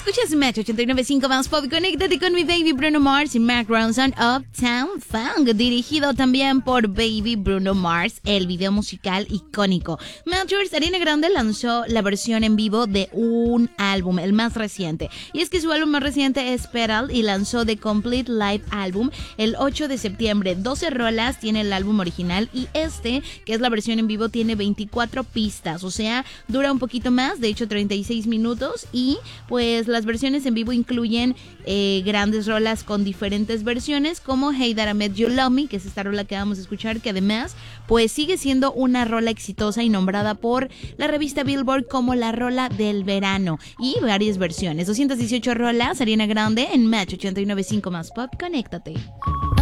Escuchas Match 89.5 más pop. Conéctate con mi baby Bruno Mars y Mark Ronson, Uptown Funk, dirigido también por Baby Bruno Mars, el video musical icónico. Matchers, Ariana Grande lanzó la versión en vivo de un álbum, el más reciente. Y es que su álbum más reciente es Petal y lanzó The Complete Live Album el 8 de septiembre. 12 rolas tiene el álbum original y que es la versión en vivo, tiene 24 pistas. O sea, dura un poquito más, de hecho 36 minutos. Y pues las versiones en vivo incluyen grandes rolas con diferentes versiones, como Hey That I Met You Love Me, que es esta rola que vamos a escuchar, que además pues sigue siendo una rola exitosa y nombrada por la revista Billboard como la rola del verano, y varias versiones. 218 rolas, Ariana Grande en Match 89.5 más pop. Conéctate.